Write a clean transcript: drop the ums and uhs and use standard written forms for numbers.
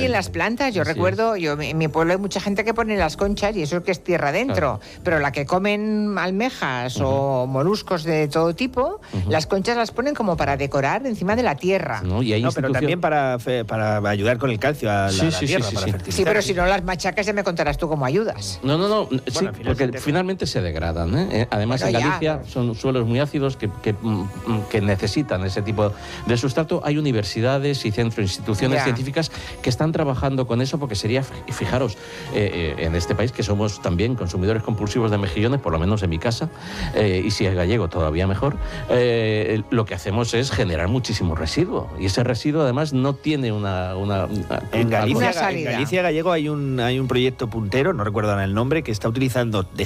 en las plantas. Yo recuerdo, en mi pueblo hay mucha gente que pone las conchas y eso es que es tierra adentro. Pero la que comen almejas o moluscos de todo tipo, las conchas las ponen como para decorar encima de la tierra. Pero también para ayudar con el calcio a la tierra, para fertilizar. Sí, pero si no las machacas ya me contarás tú cómo ayudas. No, sí, porque finalmente se degradan, ¿eh? Además, en Galicia son suelos muy ácidos que necesitan ese tipo de sustrato. Hay universidades y instituciones científicas que están trabajando con eso, porque sería, fijaros, en este país que somos también consumidores compulsivos de mejillones, por lo menos en mi casa, y si es gallego todavía mejor, lo que hacemos es generar muchísimo residuo, y ese residuo además no tiene en Galicia gallego hay un proyecto puntero, no recuerdo ahora el nombre, que está utilizando